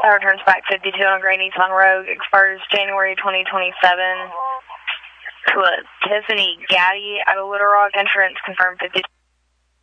returns back 52 on a Great Nissan Rogue, expires January 2027. To a Tiffany Gaddy out of Little Rock, insurance confirmed 52.